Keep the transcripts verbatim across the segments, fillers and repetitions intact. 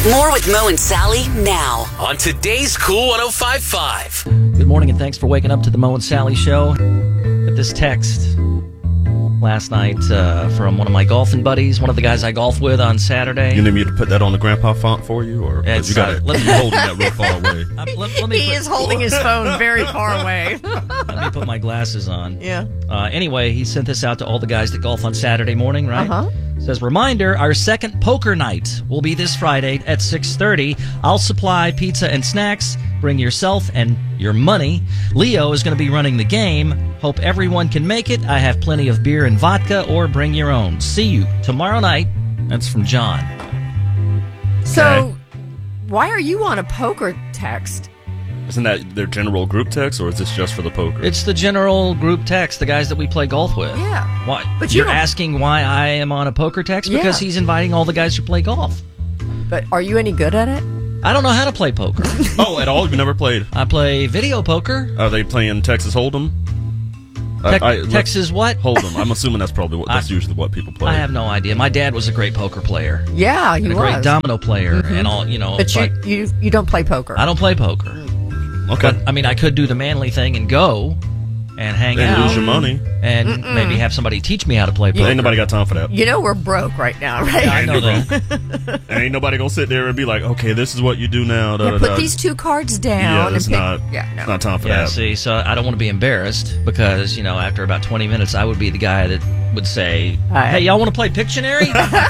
More with Mo and Sally now on today's Cool one oh five point five. Good morning and thanks for waking up to the Mo and Sally show. Got this text last night uh, from one of my golfing buddies, one of the guys I golf with on Saturday. You need me to put that on the grandpa font for you, or It's, you got uh, it? let me- You holding that real far away. Uh, let, let me He put, is holding his phone very far away. Let me put my glasses on. Yeah. Uh, anyway, he sent this out to all the guys that golf on Saturday morning, right? Uh-huh. Says, reminder, our second poker night will be this Friday at six thirty. I'll supply pizza and snacks. Bring yourself and your money. Leo is going to be running the game. Hope everyone can make it. I have plenty of beer and vodka, or bring your own. See you tomorrow night. That's from John. So, Okay. why are you on a poker text? Isn't that their general group text, or is this just for the poker? It's the general group text, the guys that we play golf with. Yeah. Why? But you You're don't- asking why I am on a poker text? Because Yeah. he's inviting all the guys who play golf. But are you any good at it? I don't know how to play poker. oh, at all? You've never played? I play video poker. Are they playing Texas Hold'em? I- Tex- I- let's- Texas what? Hold'em. I'm assuming that's probably what that's I- usually what people play. I have no idea. My dad was a great poker player. Yeah, he And a was. great domino player and all, you know. but you, but you you don't play poker. I don't play poker. Okay. But, I mean, I could do the manly thing and go and hang and out lose your money. and maybe have somebody teach me how to play poker. Ain't nobody got time for that. You know we're broke right now, right? I know Ain't that. And ain't nobody gonna sit there and be like, okay, this is what you do now. Da, Yeah, da, put da. these two cards down Yeah, and it's pick. not. yeah, no. It's not time for Yeah, that. see, so I don't want to be embarrassed because, you know, after about twenty minutes, I would be the guy that would say, Hi. hey, y'all want to play Pictionary?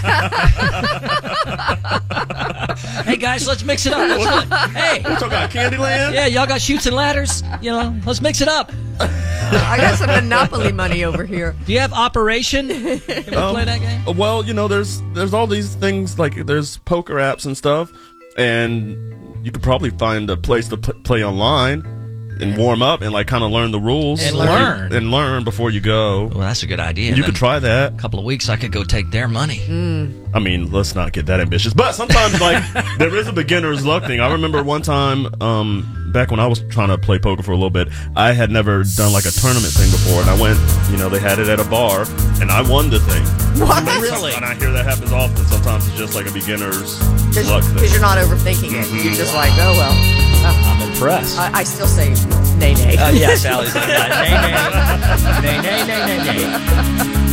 Hey, guys, let's mix it up. Let's play- hey, We talking about Candyland? yeah, y'all got chutes and ladders? You know, let's mix it up. I got some Monopoly money over here. Do you have Operation? Can we play that game? Well, you know, there's there's all these things, like there's poker apps and stuff, and you could probably find a place to p- play online and warm up and like kind of learn the rules And Like, learn. and learn before you go. Well, that's a good idea. You Then could try that. a couple of weeks, I could go take their money. I mean, let's not get that ambitious. But sometimes, like, there is a beginner's luck thing. I remember one time, um, back when I was trying to play poker for a little bit, I had never done like a tournament thing before, and I went, you know, they had it at a bar, and I won the thing. What? Really? And I hear that happens often. Sometimes it's just like a beginner's luck thing. Because you're not overthinking it. You're just like, oh, well. I'm impressed. I, I still say nay, nay. Uh, yeah, Sally's like that. Nay, nay. Nay, nay, nay, nay, nay.